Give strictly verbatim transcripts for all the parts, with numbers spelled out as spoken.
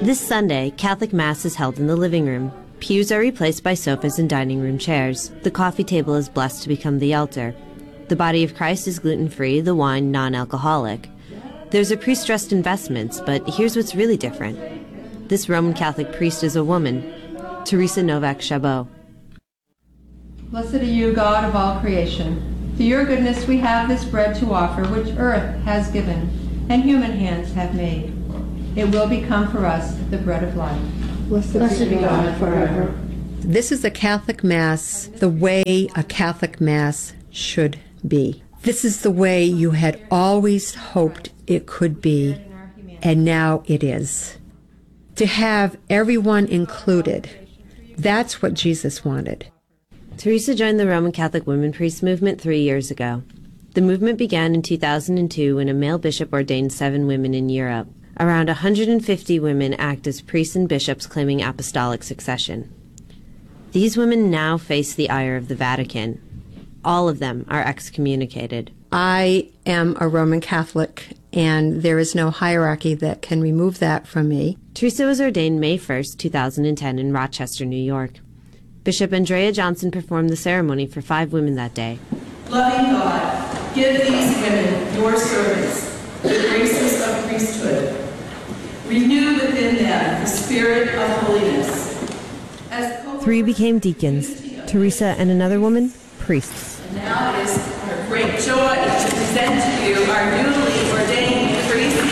This Sunday, Catholic Mass is held in the living room. Pews are replaced by sofas and dining room chairs. The coffee table is blessed to become the altar. The body of Christ is gluten-free, the wine non-alcoholic. There's a priest dressed in vestments, but here's what's really different. This Roman Catholic priest is a woman, Teresa Novak Chabot. Blessed are you, God of all creation. Through your goodness we have this bread to offer, which earth has given, and human hands have made. It will become for us the bread of life. Blessed, Blessed be God forever. This is a Catholic Mass the way a Catholic Mass should be. This is the way you had always hoped it could be, and now it is. To have everyone included, that's what Jesus wanted. Teresa joined the Roman Catholic Women Priest movement three years ago. The movement began in two thousand two when a male bishop ordained seven women in Europe. Around one hundred fifty women act as priests and bishops claiming apostolic succession. These women now face the ire of the Vatican. All of them are excommunicated. I am a Roman Catholic, and there is no hierarchy that can remove that from me. Teresa was ordained May first, two thousand ten in Rochester, New York. Bishop Andrea Johnson performed the ceremony for five women that day. Loving God, give these women, your servants, the graces of priesthood. Renew within them the spirit of holiness. As Three became deacons, Teresa and another woman, priests. And now it is our great joy to present to you our newly ordained priests.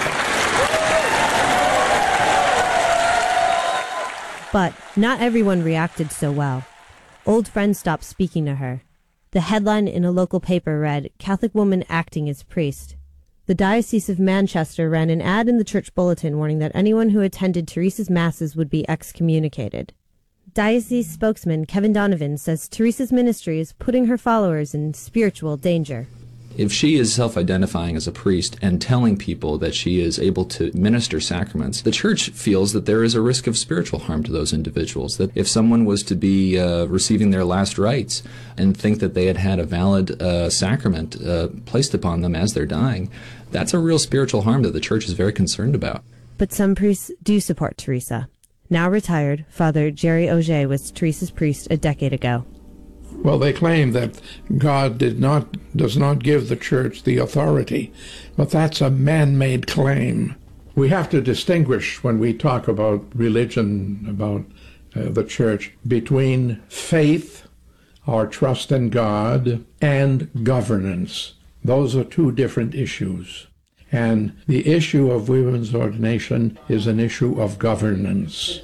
But not everyone reacted so well. Old friends stopped speaking to her. The headline in a local paper read, "Catholic woman acting as priest." The Diocese of Manchester ran an ad in the church bulletin warning that anyone who attended Teresa's masses would be excommunicated. Diocese spokesman Kevin Donovan says Teresa's ministry is putting her followers in spiritual danger. If she is self-identifying as a priest and telling people that she is able to minister sacraments, the Church feels that there is a risk of spiritual harm to those individuals, that if someone was to be uh, receiving their last rites and think that they had had a valid uh, sacrament uh, placed upon them as they're dying, that's a real spiritual harm that the Church is very concerned about. But some priests do support Teresa. Now retired, Father Jerry Auger was Teresa's priest a decade ago. Well, they claim that God did not, does not give the Church the authority, but that's a man-made claim. We have to distinguish when we talk about religion, about uh, the Church, between faith, our trust in God, and governance. Those are two different issues. And the issue of women's ordination is an issue of governance.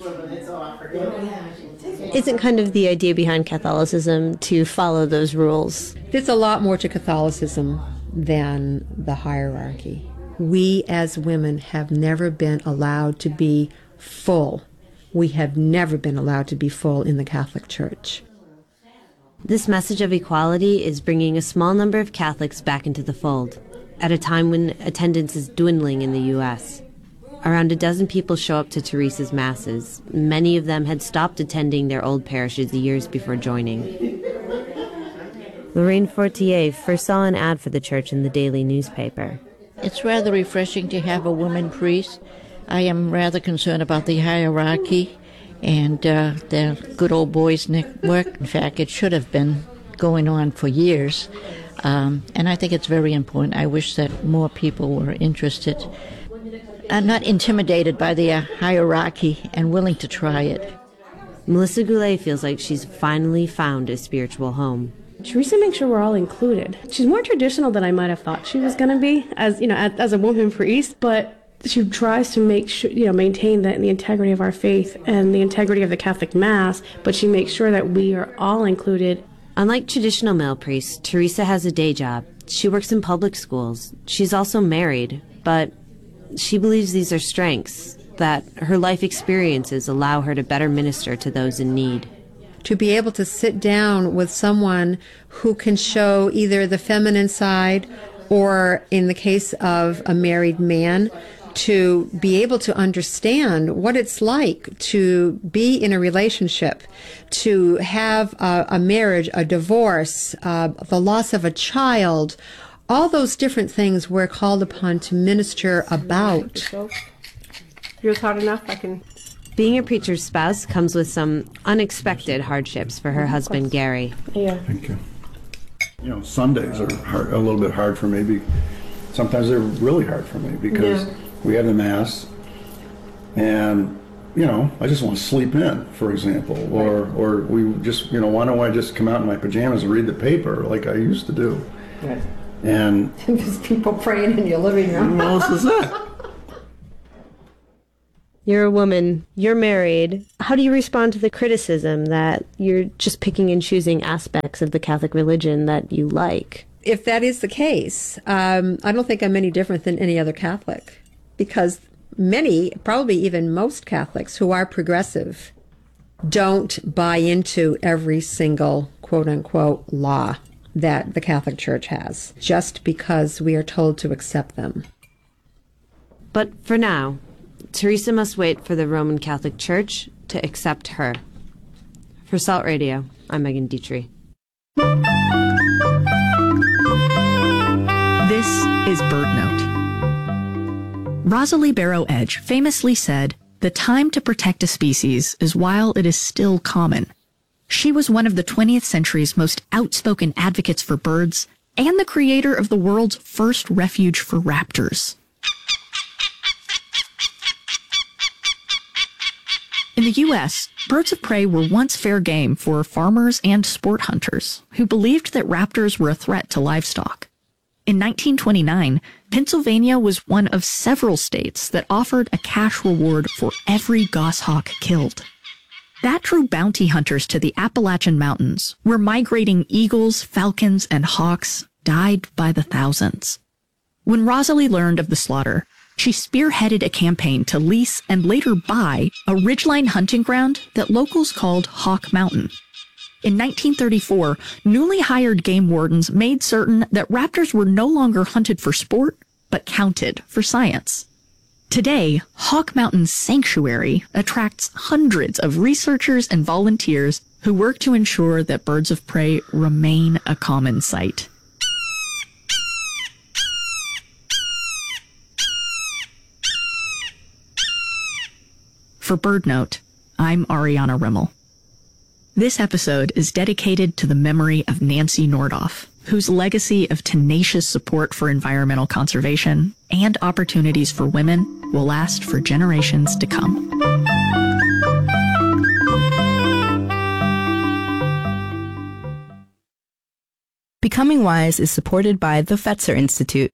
Isn't kind of the idea behind Catholicism to follow those rules? There's a lot more to Catholicism than the hierarchy. We as women have never been allowed to be full. We have never been allowed to be full in the Catholic Church. This message of equality is bringing a small number of Catholics back into the fold, at a time when attendance is dwindling in the U S Around a dozen people show up to Teresa's masses. Many of them had stopped attending their old parishes years before joining. Lorraine Fortier first saw an ad for the church in the daily newspaper. It's rather refreshing to have a woman priest. I am rather concerned about the hierarchy and uh, the good old boys network. In fact, it should have been going on for years. Um, and I think it's very important. I wish that more people were interested, uh, not intimidated by the uh, hierarchy and willing to try it. Melissa Goulet feels like she's finally found a spiritual home. Teresa makes sure we're all included. She's more traditional than I might have thought she was going to be as, you know, as, as a woman priest, but she tries to make sure, you know, maintain that the integrity of our faith and the integrity of the Catholic Mass, but she makes sure that we are all included. Unlike traditional male priests, Teresa has a day job. She works in public schools. She's also married, but she believes these are strengths, that her life experiences allow her to better minister to those in need. To be able to sit down with someone who can show either the feminine side or, in the case of a married man, to be able to understand what it's like to be in a relationship, to have a, a marriage, a divorce, uh, the loss of a child, all those different things we're called upon to minister about. yours hard enough, I can... Being a preacher's spouse comes with some unexpected hardships for her husband, Gary. Yeah. Thank you. You know, Sundays are hard, a little bit hard for me. Be, sometimes they're really hard for me because yeah. we have the Mass, and, you know, I just want to sleep in, for example. Or, right. or we just, you know, why don't I just come out in my pajamas and read the paper like I used to do? Right. And... There's people praying in your living room. What else is that? You're a woman, you're married. How do you respond to the criticism that you're just picking and choosing aspects of the Catholic religion that you like? If that is the case, um, I don't think I'm any different than any other Catholic, because many, probably even most Catholics who are progressive, don't buy into every single quote-unquote law that the Catholic Church has, just because we are told to accept them. But for now, Teresa must wait for the Roman Catholic Church to accept her. For Salt Radio, I'm Megan Dietrich. This is BirdNote. Rosalie Barrow Edge famously said, "The time to protect a species is while it is still common." She was one of the twentieth century's most outspoken advocates for birds and the creator of the world's first refuge for raptors. In the U S, birds of prey were once fair game for farmers and sport hunters who believed that raptors were a threat to livestock. In nineteen twenty-nine, Pennsylvania was one of several states that offered a cash reward for every goshawk killed. That drew bounty hunters to the Appalachian Mountains, where migrating eagles, falcons, and hawks died by the thousands. When Rosalie learned of the slaughter, she spearheaded a campaign to lease and later buy a ridgeline hunting ground that locals called Hawk Mountain. In nineteen thirty-four, newly hired game wardens made certain that raptors were no longer hunted for sport, but counted for science. Today, Hawk Mountain Sanctuary attracts hundreds of researchers and volunteers who work to ensure that birds of prey remain a common sight. For BirdNote, I'm Ariana Rimmel. This episode is dedicated to the memory of Nancy Nordoff, whose legacy of tenacious support for environmental conservation and opportunities for women will last for generations to come. Becoming Wise is supported by the Fetzer Institute.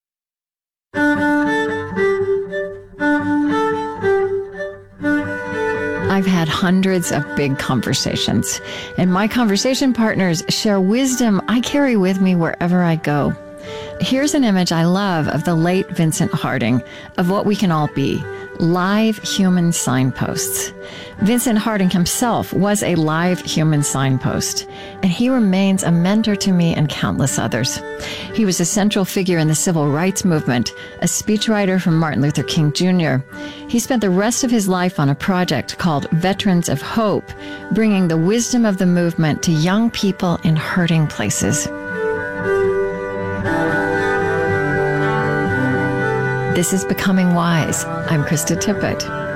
I've had hundreds of big conversations, and my conversation partners share wisdom I carry with me wherever I go. Here's an image I love of the late Vincent Harding, of what we can all be, live human signposts. Vincent Harding himself was a live human signpost, and he remains a mentor to me and countless others. He was a central figure in the civil rights movement, a speechwriter for Martin Luther King Junior He spent the rest of his life on a project called Veterans of Hope, bringing the wisdom of the movement to young people in hurting places. This is Becoming Wise. I'm Krista Tippett.